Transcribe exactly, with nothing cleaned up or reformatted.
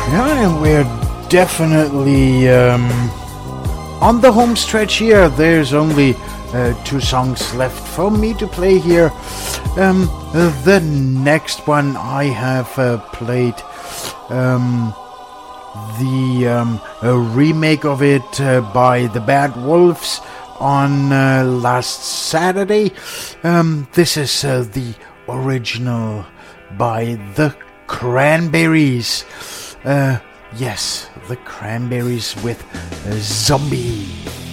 Yeah, and we're definitely um, on the home stretch here. There's only uh, two songs left for me to play here. Um, the next one I have uh, played um, the um, a remake of it uh, by the Bad Wolves on uh, last Saturday. Um, this is uh, the original by the Cranberries. Uh, yes, the Cranberries with uh, Zombie.